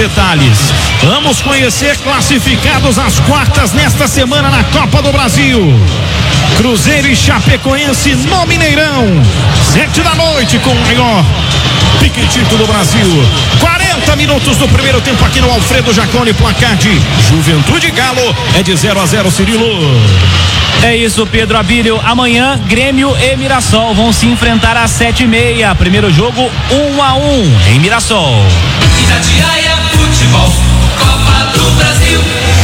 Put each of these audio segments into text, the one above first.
detalhes. Vamos conhecer classificados às quartas nesta semana na Copa do Brasil. Cruzeiro e Chapecoense no Mineirão, 7 da noite, com o maior piquetito do Brasil. 40 minutos do primeiro tempo aqui no Alfredo Jaconi. Placar de Juventude e Galo é de 0-0, Cirilo. É isso, Pedro Abílio. Amanhã, Grêmio e Mirassol vão se enfrentar às 7h30. Primeiro jogo, 1-1 em Mirassol. Itatiaia Futebol, Copa do Brasil.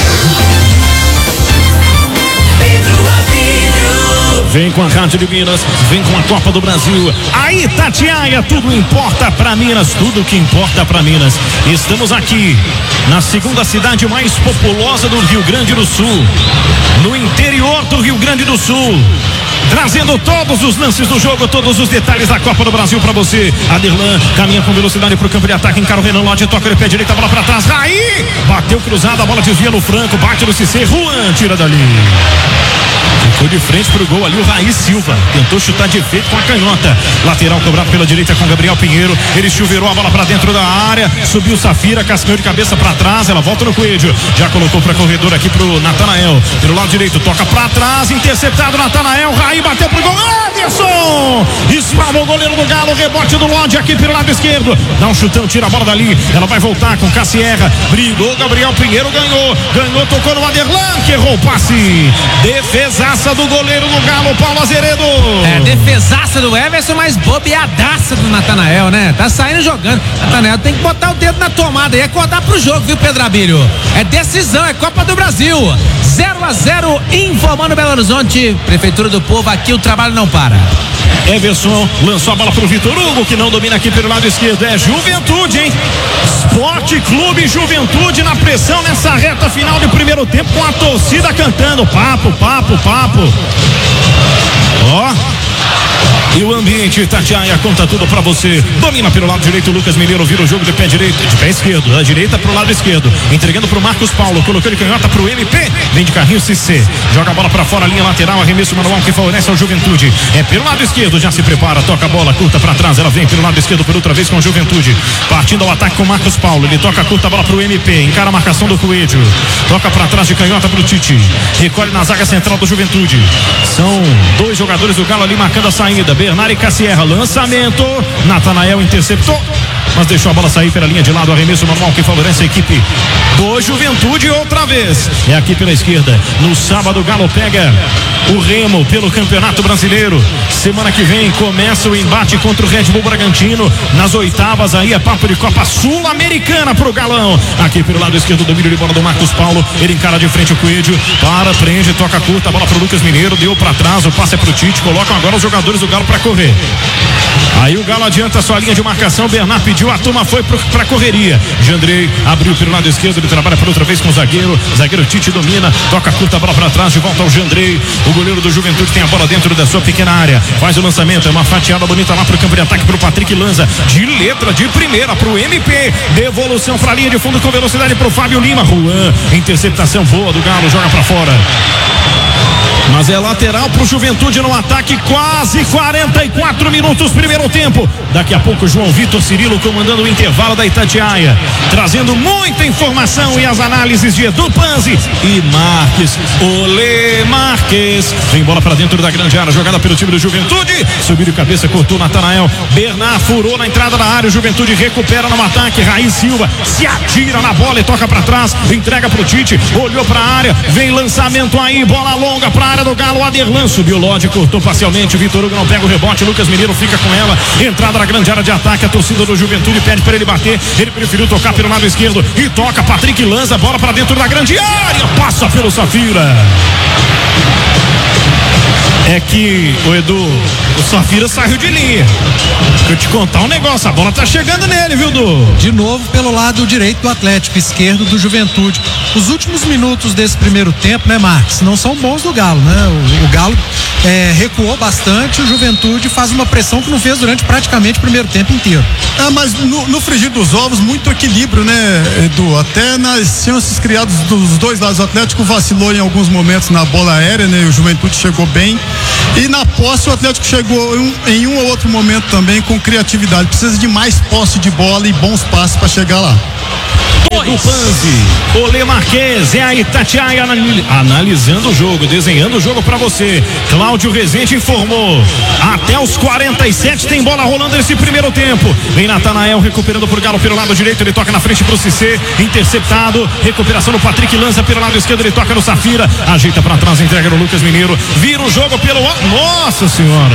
Pedro Abílio. Vem com a Rádio de Minas, vem com a Copa do Brasil. Aí, Itatiaia, tudo importa pra Minas, tudo que importa pra Minas. Estamos aqui na segunda cidade mais populosa do Rio Grande do Sul, no interior do Rio Grande do Sul, trazendo todos os lances do jogo, todos os detalhes da Copa do Brasil pra você. Aderlan caminha com velocidade pro campo de ataque, encara o Renan Lodge, toca de pé direito, a bola pra trás, Raí, bateu cruzada, a bola desvia no Franco, bate no Cissé, Juan tira dali. Ficou de frente pro gol ali o Raí Silva, tentou chutar de efeito com a canhota. Lateral cobrado pela direita com Gabriel Pinheiro, ele chuveirou a bola pra dentro da área, subiu Safira, cascou de cabeça pra trás, ela volta no Coelho, já colocou pra corredor aqui pro Natanael, pelo lado direito, toca pra trás, interceptado Natanael, Raí bateu pro gol, Anderson espalmou o goleiro do Galo, rebote do Lodge aqui pelo lado esquerdo, dá um chutão, tira a bola dali, ela vai voltar com Cassierra, brigou, Gabriel Pinheiro ganhou, tocou no Aderlan, que errou o passe, defesaça do goleiro do Galo, Paulo Azeredo. Defesaça do Everson, mas bobeadaça do Natanael, né? Tá saindo jogando. Natanael tem que botar o dedo na tomada e acordar pro jogo, viu, Pedro Abílio? É decisão, é Copa do Brasil. 0-0, informando Belo Horizonte, Prefeitura do Povo, aqui o trabalho não para. Everson lançou a bola pro Vitor Hugo, que não domina aqui pelo lado esquerdo. É Juventude, hein? Esporte Clube Juventude na pressão nessa reta final de primeiro tempo, com a torcida cantando papo. Ó. E o ambiente, Itatiaia, conta tudo pra você. Domina pelo lado direito, Lucas Mineiro vira o jogo de pé direito, de pé esquerdo, da direita pro lado esquerdo, entregando pro Marcos Paulo, colocou de canhota pro MP, vem de carrinho Cissé, joga a bola pra fora, linha lateral, arremesso manual que favorece ao Juventude, é pelo lado esquerdo, já se prepara, toca a bola, curta pra trás, ela vem pelo lado esquerdo por outra vez com o Juventude, partindo ao ataque com o Marcos Paulo, ele toca a curta a bola pro MP, encara a marcação do Coelho, toca pra trás de canhota pro Tite, recolhe na zaga central do Juventude, são dois jogadores do Galo ali marcando a saída, Bernardo e Cassierra, lançamento, Natanael interceptou, mas deixou a bola sair pela linha de lado, arremesso manual que favorece a equipe do Juventude outra vez, é aqui pela esquerda, no sábado o Galo pega o Remo pelo Campeonato Brasileiro, semana que vem começa o embate contra o Red Bull Bragantino, nas oitavas aí é papo de Copa Sul-Americana pro Galão, aqui pelo lado esquerdo, domínio de bola do Marcos Paulo, ele encara de frente o Coelho, prende, toca curta, a bola pro Lucas Mineiro, deu pra trás, o passe é pro Tite, colocam agora os jogadores do Galo pra correr. Aí o Galo adianta a sua linha de marcação, Bernard pediu, a turma foi pra correria, Jandrei abriu pelo lado esquerdo, ele trabalha por outra vez com o zagueiro Tite domina, toca curta a bola pra trás, de volta ao Jandrei, o goleiro do Juventude tem a bola dentro da sua pequena área, faz o lançamento, é uma fatiada bonita lá pro campo de ataque pro Patrick Lanza, de letra de primeira pro MP, devolução pra linha de fundo com velocidade pro Fábio Lima, Juan, interceptação boa do Galo, joga pra fora. Mas é lateral pro Juventude no ataque, quase 44 minutos primeiro tempo. Daqui a pouco João Vitor Cirilo comandando o intervalo da Itatiaia, trazendo muita informação e as análises de Edu Panzi e Marques, Olê Marques. Vem bola pra dentro da grande área, jogada pelo time do Juventude, subiu de cabeça, cortou o Natanael, Bernard furou na entrada da área, o Juventude recupera no ataque, Raí Silva se atira na bola e toca pra trás, entrega pro Tite, olhou pra área, vem lançamento aí, bola longa pra área do Galo, Aderlan subiu o Lodge, cortou parcialmente, o Vitor Hugo não pega o rebote, Lucas Mineiro fica com ela, entrada na grande área de ataque, a torcida do Juventude pede para ele bater, ele preferiu tocar pelo lado esquerdo e toca, Patrick lança a bola para dentro da grande área, passa pelo Safira. É que o Edu, o Safira saiu de linha. Deixa eu te contar um negócio, a bola tá chegando nele, viu, Du? De novo pelo lado direito do Atlético, esquerdo do Juventude. Os últimos minutos desse primeiro tempo, né, Marcos, não são bons do Galo, né? O Galo recuou bastante, o Juventude faz uma pressão que não fez durante praticamente o primeiro tempo inteiro. Mas no frigir dos ovos, muito equilíbrio, né, Edu? Até nas chances criadas dos dois lados, o Atlético vacilou em alguns momentos na bola aérea, né? O Juventude chegou bem. E na posse o Atlético chegou em um ou outro momento também com criatividade. Precisa de mais posse de bola e bons passes para chegar lá. Edu Panzi, Olê Marques, é a Itatiaia analisando o jogo, desenhando o jogo pra você. Cláudio Rezende informou. Até os 47 tem bola rolando nesse primeiro tempo. Vem Natanael recuperando pro Galo pelo lado direito, ele toca na frente pro Cissé, interceptado, recuperação do Patrick, lança pelo lado esquerdo, ele toca no Safira, ajeita pra trás, entrega no Lucas Mineiro, vira o jogo pelo... Nossa senhora!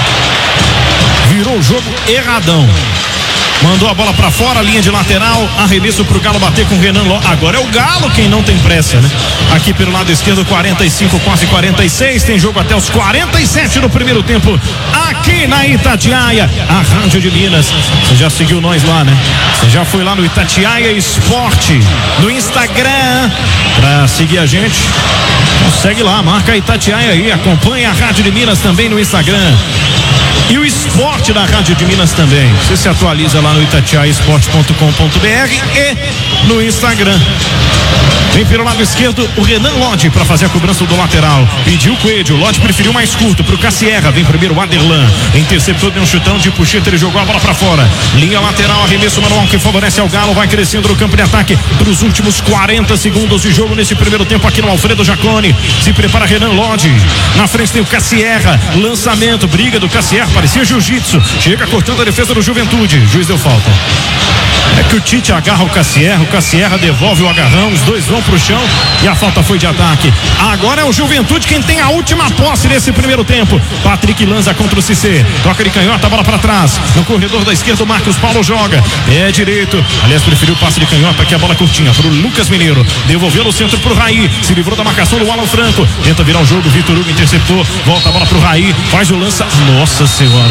Virou o jogo erradão. Mandou a bola pra fora, linha de lateral, arremesso pro Galo bater com o Renan Lodge. Agora é o Galo quem não tem pressa, né? Aqui pelo lado esquerdo, 45, quase 46. Tem jogo até os 47 no primeiro tempo. Aqui na Itatiaia, a Rádio de Minas. Você já seguiu nós lá, né? Você já foi lá no Itatiaia Esporte, no Instagram, pra seguir a gente. Então segue lá, marca a Itatiaia aí, acompanha a Rádio de Minas também no Instagram. E o esporte da Rádio de Minas também. Você se atualiza lá no itatiaiaesporte.com.br e no Instagram. Vem pelo lado esquerdo o Renan Lodge para fazer a cobrança do lateral. Pediu o Coelho, o Lodge preferiu mais curto pro Cassierra. Vem primeiro o Aderlan. Interceptou, deu um chutão de puxeta, ele jogou a bola para fora. Linha lateral, arremesso manual que favorece ao Galo. Vai crescendo no campo de ataque para os últimos 40 segundos de jogo nesse primeiro tempo aqui no Alfredo Jaconi. Se prepara Renan Lodge. Na frente tem o Cassierra. Lançamento, briga do Cassierra. Parecia jiu-jitsu. Chega cortando a defesa do Juventude. Juiz deu falta. É que o Tite agarra o Cassierra devolve o agarrão, os dois vão pro chão e a falta foi de ataque. Agora é o Juventude quem tem a última posse nesse primeiro tempo. Patrick lança contra o Cissé, toca de canhota, a bola pra trás, no corredor da esquerda o Marcos Paulo joga, é direito, aliás preferiu o passe de canhota, aqui a bola curtinha pro Lucas Mineiro, devolveu no centro pro Raí, se livrou da marcação do Alan Franco, tenta virar o jogo, Vitor Hugo interceptou, volta a bola pro Raí, faz o lança, nossa senhora,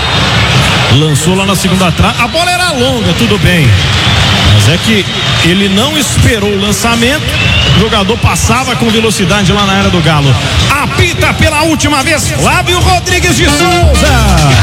lançou lá na segunda trave, a bola era longa, tudo bem, mas é que ele não esperou o lançamento, o jogador passava com velocidade lá na área do Galo. Apita pela última vez Flávio Rodrigues de Souza.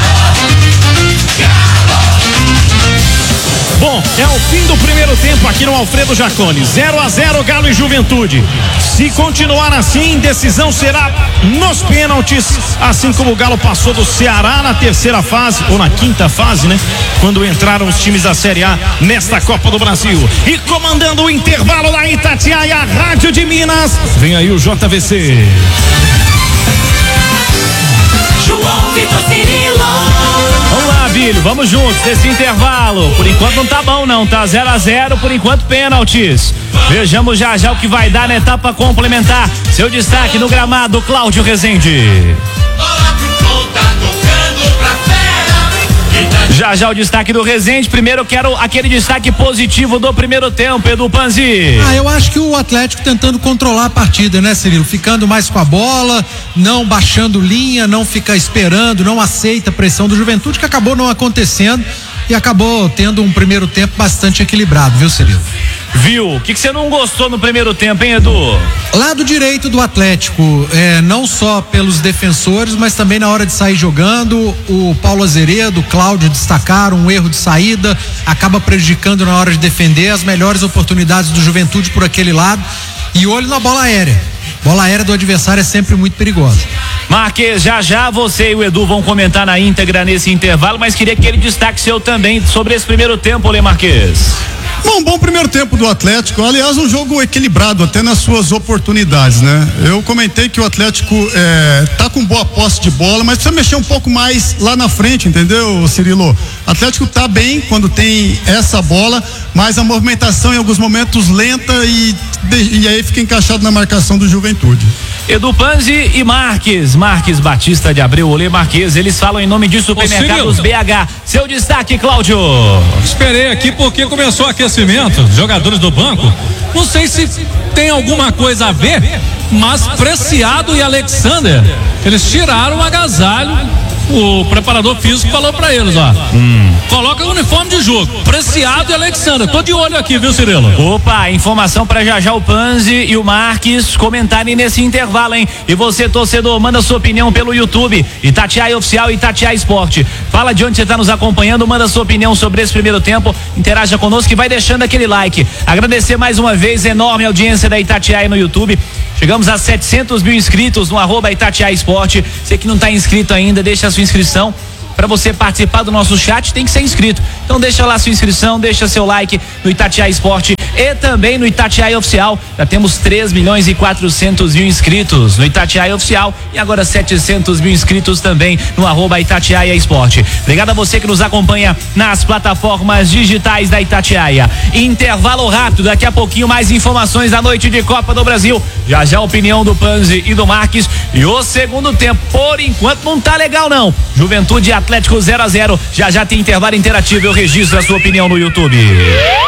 Bom, é o fim do primeiro tempo aqui no Alfredo Jaconi, 0-0 Galo e Juventude. Se continuar assim, decisão será nos pênaltis, assim como o Galo passou do Ceará na terceira fase, ou na quinta fase, né? Quando entraram os times da Série A nesta Copa do Brasil. E comandando o intervalo da Itatiaia, Rádio de Minas, vem aí o JVC. João Vitor Cirilo. Vamos lá, Bílio, vamos juntos nesse intervalo. Por enquanto não tá bom não, tá 0-0, por enquanto pênaltis. Vejamos já já o que vai dar na etapa complementar. Seu destaque no gramado, Cláudio Rezende. Já já o destaque do Rezende. Primeiro eu quero aquele destaque positivo do primeiro tempo, Edu Panzi. Eu acho que o Atlético tentando controlar a partida, né, Cirilo? Ficando mais com a bola, não baixando linha, não fica esperando, não aceita a pressão do Juventude, que acabou não acontecendo e acabou tendo um primeiro tempo bastante equilibrado, viu, Cirilo? Viu? O que você não gostou no primeiro tempo, hein, Edu? Lado direito do Atlético, não só pelos defensores, mas também na hora de sair jogando, o Paulo Azeredo, o Cláudio destacaram um erro de saída, acaba prejudicando na hora de defender as melhores oportunidades do Juventude por aquele lado, e olho na bola aérea. Bola aérea do adversário é sempre muito perigosa. Marques, já você e o Edu vão comentar na íntegra nesse intervalo, mas queria aquele destaque seu também sobre esse primeiro tempo, Olê Marques. Bom primeiro tempo do Atlético, aliás um jogo equilibrado até nas suas oportunidades, né? Eu comentei que o Atlético tá com boa posse de bola, mas precisa mexer um pouco mais lá na frente, entendeu, Cirilo? O Atlético tá bem quando tem essa bola, mas a movimentação em alguns momentos lenta e aí fica encaixado na marcação do Juventude. Edu Panzi e Marques Batista de Abreu, Olê Marques, eles falam em nome de Supermercados BH. Seu destaque, Cláudio. Esperei aqui porque começou o aquecimento, jogadores do banco, não sei se tem alguma coisa a ver, mas Preciado e Alexander, eles tiraram o agasalho, o preparador físico falou pra eles, ó, coloca o uniforme de jogo, Preciado e Alexander, tô de olho aqui, viu, Cirilo? Opa, informação pra já o Panzi e o Marques comentarem nesse intervalo, hein? E você, torcedor, manda sua opinião pelo YouTube, Itatiaia Oficial e Itatiaia Esporte. Fala de onde você tá nos acompanhando, manda sua opinião sobre esse primeiro tempo, interaja conosco e vai deixando aquele like. Agradecer mais uma vez a enorme audiência da Itatiaia no YouTube. Chegamos a 700 mil inscritos no @Itatiaia Esporte. Você que não tá inscrito ainda, deixa a sua inscrição. Para você participar do nosso chat, tem que ser inscrito. Então deixa lá sua inscrição, deixa seu like no Itatiaia Esporte e também no Itatiaia Oficial. Já temos 3.400.000 inscritos no Itatiaia Oficial e agora 700.000 inscritos também no @Itatiaia Esporte. Obrigado a você que nos acompanha nas plataformas digitais da Itatiaia. Intervalo rápido, daqui a pouquinho mais informações da noite de Copa do Brasil. Já já a opinião do Panzi e do Marques. E o segundo tempo, por enquanto, não tá legal não. Juventude e Atlético 0-0. Já já tem intervalo interativo. Eu registro a sua opinião no YouTube.